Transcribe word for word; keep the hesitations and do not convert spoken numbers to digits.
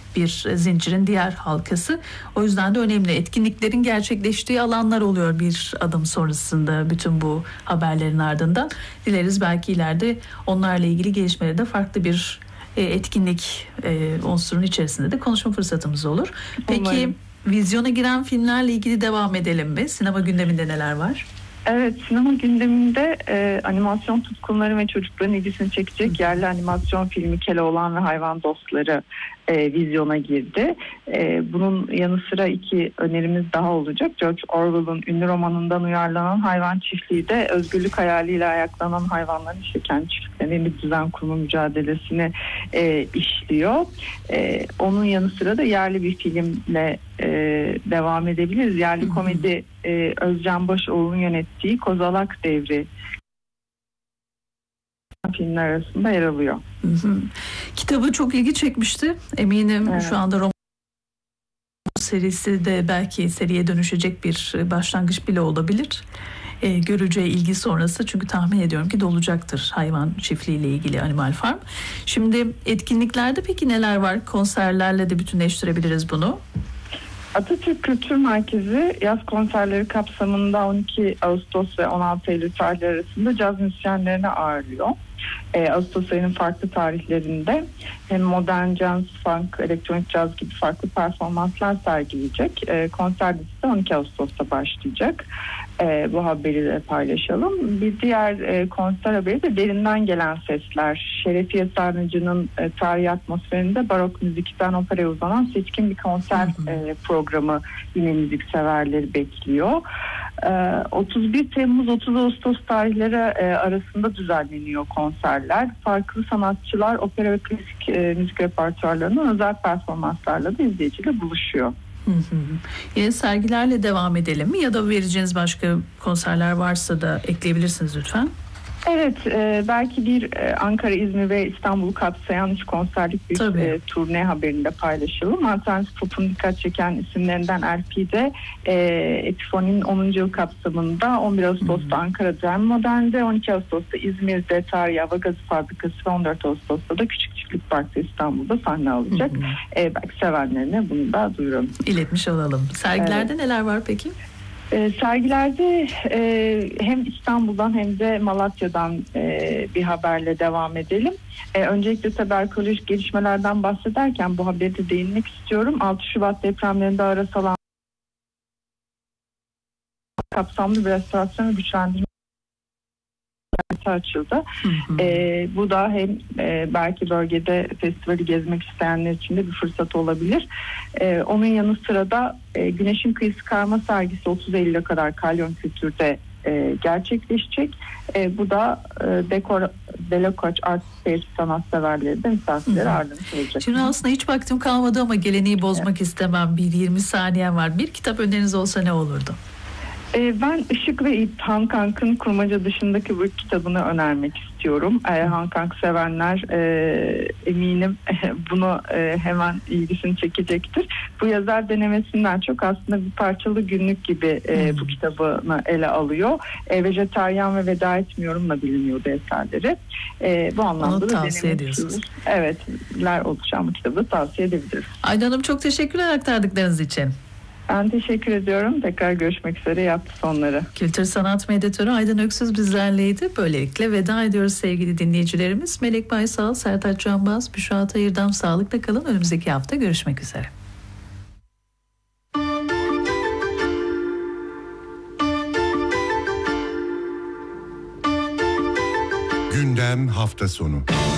bir zincirin diğer halkası. O yüzden de önemli. Etkinliklerin gerçekleştiği alanlar oluyor bir adım sonrasında bütün bu haberlerin ardından. Dileriz belki ileride onlarla ilgili gelişmeleri de farklı bir etkinlik unsurun içerisinde de konuşma fırsatımız olur. Peki umarım. Vizyona giren filmlerle ilgili devam edelim mi? Sinema gündeminde neler var? Evet, sinema gündeminde e, animasyon tutkunları ve çocukların ilgisini çekecek yerli animasyon filmi Keloğlan ve Hayvan Dostları e, vizyona girdi. E, bunun yanı sıra iki önerimiz daha olacak. George Orwell'ın ünlü romanından uyarlanan Hayvan Çiftliği de özgürlük hayaliyle ayaklanan hayvanların işte kendi çiftliklerinin bir düzen kurma mücadelesini e, işliyor. E, onun yanı sıra da yerli bir filmle e, devam edebiliriz. Yerli komedi e, Özcan Başoğlu'nun yönettiği Kozalak Devri filmler arasında yer alıyor. Hı hı. Kitabı çok ilgi çekmişti. Eminim evet. Şu anda roman serisi de belki seriye dönüşecek bir başlangıç bile olabilir. Ee, göreceği ilgi sonrası, çünkü tahmin ediyorum ki dolacaktır hayvan çiftliği ile ilgili Animal Farm. Şimdi etkinliklerde peki neler var? Konserlerle de bütünleştirebiliriz bunu. Atatürk Kültür Merkezi yaz konserleri kapsamında on iki Ağustos ve on altı Eylül tarihleri arasında caz müzisyenlerini ağırlıyor. Ee, Ağustos ayının farklı tarihlerinde hem modern caz, funk, elektronik caz gibi farklı performanslar sergileyecek. Ee, konser dizisi on iki Ağustos'ta başlayacak. Ee, bu haberi de paylaşalım. Bir diğer e, konser haberi de Derinden Gelen Sesler. Şerefiye Sarnıcı'nın e, tarihi atmosferinde barok müzikten operaya uzanan seçkin bir konser e, programı yine müzikseverleri bekliyor. otuz bir Temmuz otuz Ağustos tarihleri arasında düzenleniyor konserler. Farklı sanatçılar opera ve klasik müzik repertuarlarının özel performanslarla da izleyiciyle buluşuyor. Hı hı. Yine sergilerle devam edelim mi, ya da vereceğiniz başka konserler varsa da ekleyebilirsiniz lütfen. Evet, e, belki bir e, Ankara, İzmir ve İstanbul'u kapsayan üç konserlik bir e, turne haberini de paylaşalım. Alternatif Pop'un dikkat çeken isimlerinden L P'de e, Epiphony'nin onuncu yıl kapsamında on bir Ağustos'ta hmm. Ankara Dram Modern'de, on iki Ağustos'ta İzmir'de Tarihi Hava Gazı Fabrikası ve on dört Ağustos'ta da Küçük Çiftlik Park'ta İstanbul'da sahne alacak. Hmm. E, belki sevenlerine bunu da duyuralım. İletmiş olalım. Sergilerde evet. Neler var peki? E, sergilerde e, hem İstanbul'dan hem de Malatya'dan e, bir haberle devam edelim. E, öncelikle tabii arkeolojik gelişmelerden bahsederken bu haberi de değinmek istiyorum. altı Şubat depremlerinde arası alan kapsamlı bir restorasyon ve güçlendirme açıldı. Hı hı. E, bu da hem e, belki bölgede festivali gezmek isteyenler için de bir fırsat olabilir. E, onun yanı sıra da e, Güneşin Kıyısı Karma sergisi otuz Eylül'e kadar Kalyon Kültür'de e, gerçekleşecek. E, bu da e, dekor Delokoç Art Space sanatseverleri de misafirleri ağırlamış olacak. Şimdi aslında hiç vaktim kalmadı ama geleneği bozmak evet. istemem. Bir yirmi saniyen var. Bir kitap öneriniz olsa ne olurdu? Ben Işık ve İp, Han Kang'ın Kurmaca dışındaki bu kitabını önermek istiyorum. Han Kang sevenler e, eminim bunu e, hemen ilgisini çekecektir. Bu yazar denemesinden çok aslında bir parçalı günlük gibi e, bu kitabını ele alıyor. E, Vejetaryen ve Veda Etmiyorum'la biliniyordu eserleri. E, bu anlamda onu da tavsiye ediyorsunuz. Evetler oluşan bu kitabı tavsiye edebiliriz. Aydan Hanım, çok teşekkürler aktardıklarınız için. Ben teşekkür ediyorum. Tekrar görüşmek üzere. Yaptı sonları. Kültür sanat medyatörü Aydan Öksüz bizlerleydi. Böylelikle veda ediyoruz sevgili dinleyicilerimiz. Melek Baysal, Sertaç Canbaz, Büşra Tayırdam sağlıkla kalın. Önümüzdeki hafta görüşmek üzere. Gündem hafta sonu.